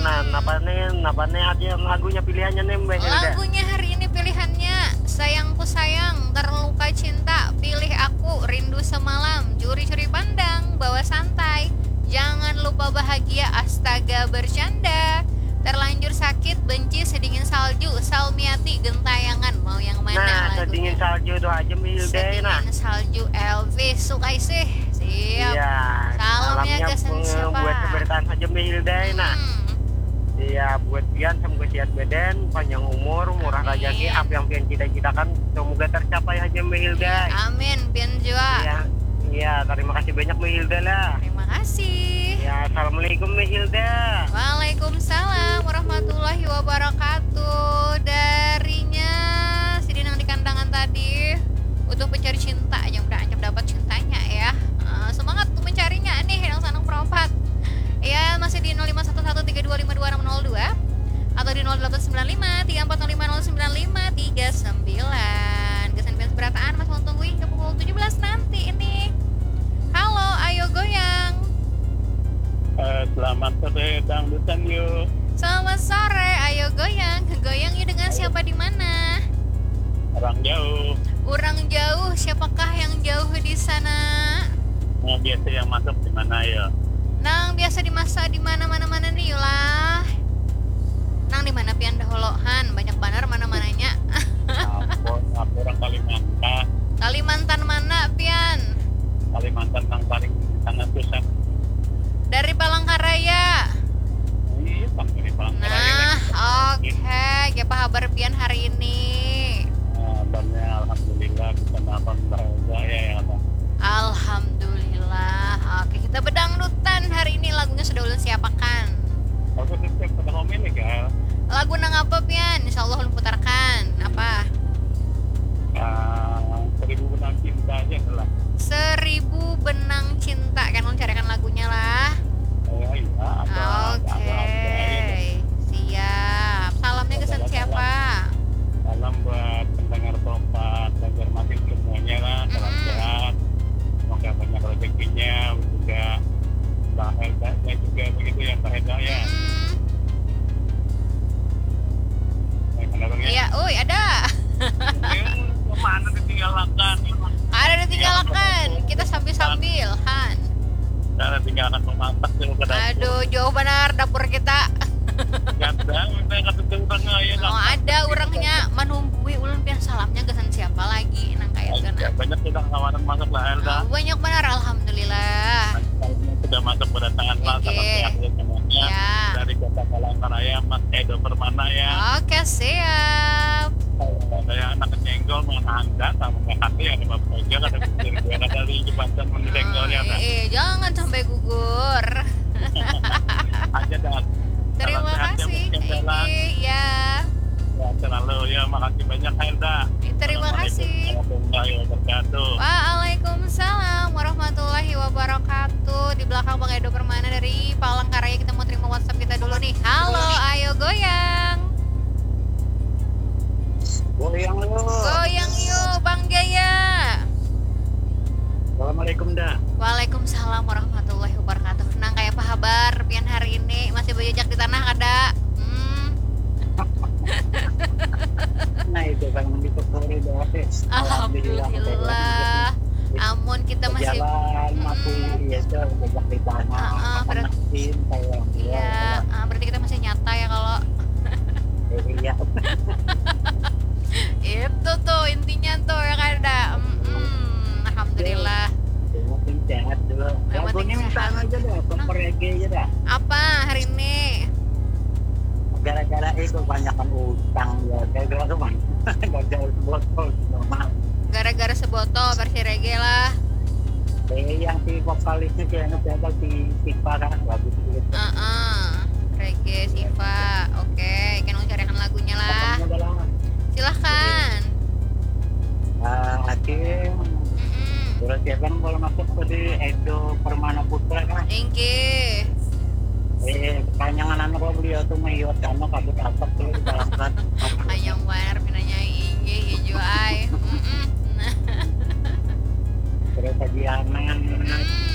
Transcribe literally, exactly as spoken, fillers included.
nah apa nih apa nih aja lagunya pilihannya nih Mbak Hilda. Lagunya hari ini pilihannya Sayangku Sayang, Terluka Cinta, Pilih Aku, Rindu Semalam, Curi-curi Pandang, Bawa Santai, Jangan Lupa Bahagia, Astaga Bercanda, Terlanjur Sakit, Benci, Sedingin Salju, Salmiati, Gentayangan. Mau yang mana Nah, lagunya? Sedingin Salju itu aja Hilda. Sedingin Nah, Salju Elvis Sukaisih. Siap. iya, Salamnya ke siapa? buat kebertaan aja Hilda. Nah, Hmm. iya buat pian semoga sehat badan, panjang umur, murah Amin. rezeki, apa yang pian cita-citakan semoga tercapai aja Hilda. Amin, Pian Jua. Iya, iya, terima kasih banyak Hilda lah. Terima kasih. Ya, assalamualaikum Hilda. Waalaikumsalam warahmatullahi wabarakatuh. Darinya si Dinang di kandangan tadi untuk pencari cinta yang udah ancap dapat cintanya ya. Eh, semangat untuk mencarinya nih yang sanang perempat. Ya masih di nol lima satu satu tiga dua lima dua enam nol dua atau di nol delapan sembilan lima tiga empat nol lima nol sembilan lima tiga sembilan. Kesan pian seberataan Mas mau tunggu hingga pukul tujuh belas nanti ini. Halo, ayo goyang. Uh, selamat sore dangdutan yuk. Selamat sore, ayo goyang. Goyang yuk dengan siapa di mana? Orang jauh. Orang jauh, siapakah yang jauh di sana? Nah, biasa yang masuk di mana ya? Nang biasa di masa di mana mana mana nih lah. Nang di mana pian daholohan, banyak banar mana mananya. Aku, aku orang Kalimantan. Kalimantan mana pian? Kalimantan yang paling sangat susah. Dari Palangkaraya. Iya, sampai di Palangkaraya. Nah, oke, ya apa kabar pian hari ini? Nah, kabarnya alhamdulillah bisa nonton bahagia ya ya Bang. Alhamdulillah. Oke, kita bedangdutan hari ini lagunya sudah ulun siapakan. Aku tetap pada ngomongin kan. Lagu nang apa pian? Insya Allah ulun putarkan. Apa? Nah, seribu benang cinta aja lah. Seribu Benang Cinta kan ulun carikan lagunya lah. Oh iya, ada. Oke. Siap. Salamnya ke siapa? Salam buat pendengar Kompas dan Jermatin semuanya lah, salam Mm-mm. sehat, semoga banyak rezekinya juga, Mbak Helda juga begitu ya Mbak Helda ya. Hmm. Yang mana bang ya? Iya, uy ada. Eh, Kemana ditinggalkan? Ada ditinggalkan. Kita sambil-sambil, Han. Cara tinggalkan memasak dulu ke dapur. Aduh, jauh benar dapur kita. Ganda, minta kata orang aja Oh, ada orangnya menunggui ulun pian salamnya kesan siapa lagi nang kayak Ya, gana. banyak sudah kawanan masuk lah Helda. Oh, banyak benar alhamdulillah. Yang sudah masuk kedatangan lah, Oke. salam sehat ya semuanya. Ya. Dari Kota Palangkaraya, Mas Edo Permana ya. Oke, siap. Saya anak kenyenggol mana anda sama nggak hati ada bapak aja ada pikir gue ada dari jembatan menyenggolnya ada Eh, jangan sampai gugur. aja dan Terima kasih. Iki, ya. ya selalu ya makasih banyak Helda. Terima kasih. Warahmatullahi wabarakatuh. Waalaikumsalam warahmatullahi wabarakatuh. Di belakang Bang Edo Permana dari Palangkaraya, kita mau terima WhatsApp kita dulu nih. Halo, ayo goyang. Goyang lu. Goyang yuk Bang Jaya. Assalamualaikum dah. Waalaikumsalam warahmatullahi wabarakatuh. Nang kayak apa kabar pian hari ini? Masih berjejak di tanah kada? Hmm. Nah itu kan begitu kori doa. Alhamdulillah. Amun kita masih jalan aku Mm. ya sudah jejak di tanah. Ah, ah, Apa berat- nasin saya. Iya, ah, berarti kita masih nyata ya kalau Iya. itu tuh intinya tuh ya kada. Mm-mm. Alhamdulillah. Mungkin sehat dulu. Yang penting Lagunya minta sehat. aja dah, komper reggae aja dah. Apa hari ini? Gara-gara itu banyakan utang ya. Kayak dulu tuh bang. Gak jauh botol. Gara-gara sebotol versi reggae lah. Eh yang si vokalisnya kayak ngejaga si Siva kan bagus gitu. Uh-uh. Reggae Siva. Oke, kan mau carikan lagunya lah. Pokoknya adalah Silahkan. ah, Hakim. Mm-mm. Terus ya kan kalau masuk ke di Edo Permana Putra kan. Inggih. Eh kepanjangan anak lo beliau tuh mayot kamu kabut asap tuh di dalam kan. Ayang wae pinanya inggih hijau ai. Mm-mm. Terus lagi aneh. Hmm.